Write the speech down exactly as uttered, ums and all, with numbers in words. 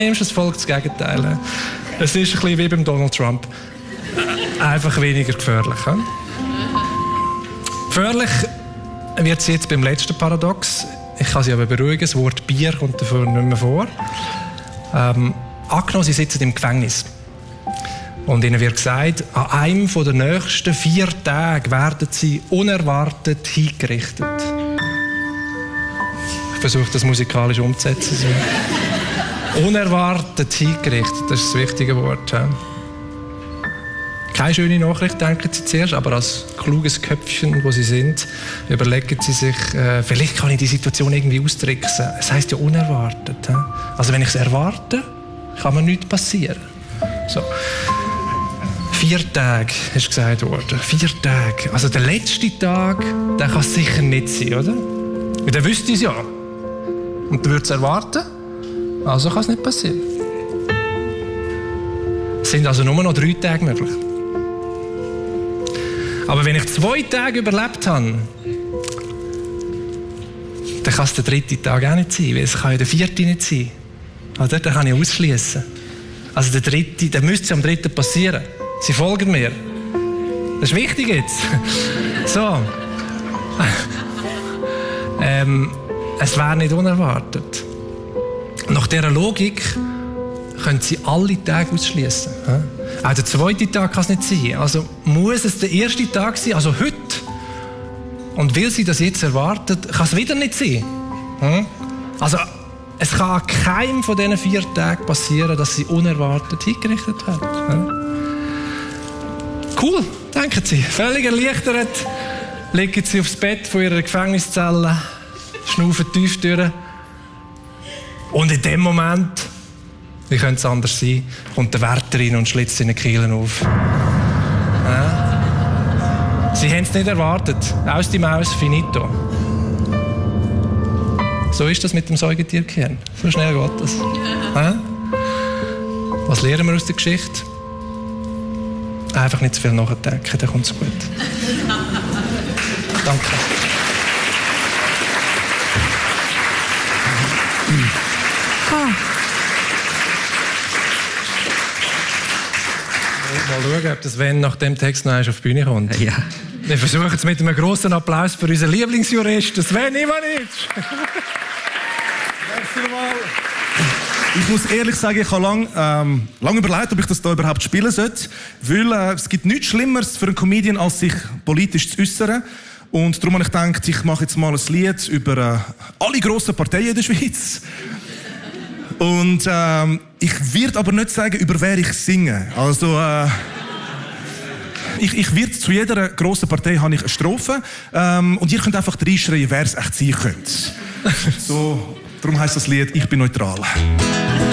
nimmst, es folgt das Gegenteil. Es ist ein bisschen wie beim Donald Trump. Einfach weniger gefährlich. He? Gefährlich wird es jetzt beim letzten Paradox. Ich kann Sie aber beruhigen, das Wort Bier kommt dafür nicht mehr vor. Ähm, angenommen, Sie sitzen im Gefängnis. Und Ihnen wird gesagt, an einem der nächsten vier Tage werden Sie unerwartet hingerichtet. Ich versuche das musikalisch umzusetzen. Unerwartet hingerichtet, das ist das wichtige Wort. Ja. Keine schöne Nachricht, denken Sie zuerst, aber als kluges Köpfchen, wo Sie sind, überlegen Sie sich, äh, vielleicht kann ich die Situation irgendwie austricksen. Es heisst ja unerwartet. Ja. Also wenn ich es erwarte, kann mir nichts passieren. So. Vier Tage, ist gesagt worden. Vier Tage. Also der letzte Tag, der kann es sicher nicht sein, oder? Und dann wüsste ich es ja. Und dann würde es erwarten. Also kann es nicht passieren. Es sind also nur noch drei Tage möglich. Aber wenn ich zwei Tage überlebt habe, dann kann es der dritte Tag auch nicht sein, weil es kann ja der vierte nicht sein. Oder? Den kann ich ausschließen. Also der dritte, der müsste es am dritten passieren. Sie folgen mir. Das ist wichtig jetzt. So. ähm, es wäre nicht unerwartet. Nach dieser Logik können Sie alle Tage ausschließen. Auch der zweite Tag kann es nicht sein. Also muss es der erste Tag sein, also heute. Und weil Sie das jetzt erwarten, kann es wieder nicht sein. Also es kann an keinem von diesen vier Tagen passieren, dass Sie unerwartet hingerichtet werden. Cool, denken Sie. Völlig erleichtert legen Sie aufs Bett von Ihrer Gefängniszelle, schnaufen tief durch. Und in dem Moment, wie könnte es anders sein, kommt der Wärter rein und schlitzt seine Kehlen auf. Ja. Sie haben es nicht erwartet. Aus die Maus, finito. So ist das mit dem Säugetiergehirn. So schnell geht das. Ja. Was lernen wir aus der Geschichte? Einfach nicht zu viel nachdenken, dann kommt es gut. Danke. Mal schauen, ob das wenn nach dem Text noch auf die Bühne kommt. Ja. Wir versuchen es mit einem grossen Applaus für unseren Lieblingsjuristen, Sven Ivanic. Ich muss ehrlich sagen, ich habe lange ähm, lang überlegt, ob ich das da überhaupt spielen sollte. Weil äh, es gibt nichts Schlimmeres für einen Comedian, als sich politisch zu äußern. Und darum habe ich gedacht, ich mache jetzt mal ein Lied über äh, alle grossen Parteien in der Schweiz. Und ähm, ich werde aber nicht sagen, über wer ich singe. Also, äh, ich, ich werde zu jeder grossen Partei habe ich eine Strophe. Ähm, und ihr könnt einfach reinschreien, wer es echt sein könnte. So, darum heisst das Lied «Ich bin neutral».